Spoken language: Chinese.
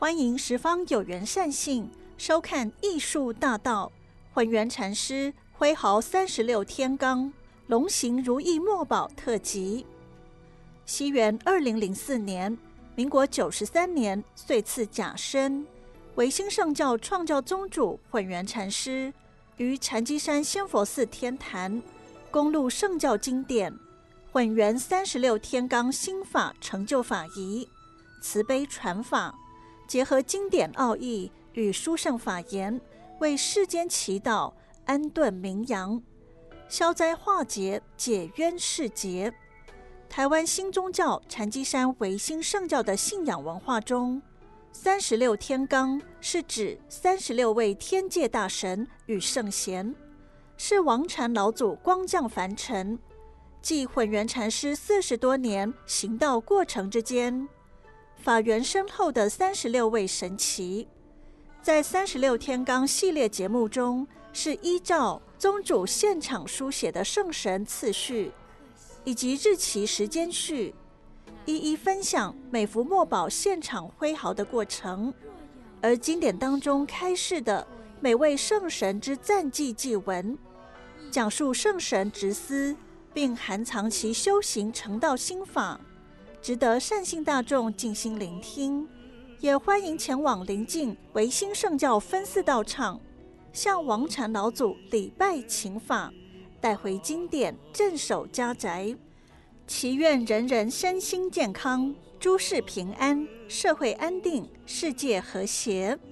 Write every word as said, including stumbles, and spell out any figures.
欢迎十方有缘善信收看艺术大道混元禅师挥毫三十六天罡龙行如意墨宝特辑。西元二零零四年，民国九十三年岁次甲申，维新圣教创教宗主混元禅师于禅机山仙佛寺天坛公录圣教经典混元三十六天罡心法成就法仪，慈悲传法，结合经典奥义与殊胜法言，为世间祈祷，安顿名扬，消灾化劫，解冤释结。台湾新宗教禅机山维新圣教的信仰文化中，三十六天罡是指三十六位天界大神与圣贤，是王禅老祖光降凡尘，继混元禅师四十多年行道过程之间，法缘深厚的三十六位神祇。在三十六天罡系列节目中，是依照宗主现场书写的圣神次序以及日期时间序，一一分享每幅墨宝现场挥毫的过程，而经典当中开示的每位圣神之赞记祭文，讲述圣神职思，并含藏其修行成道心法，值得善信大众静心聆听。也欢迎前往邻近维新圣教分寺道场，向王禅老祖礼拜请法，带回经典，镇守家宅。祈愿人人身心健康，诸事平安，社会安定，世界和谐。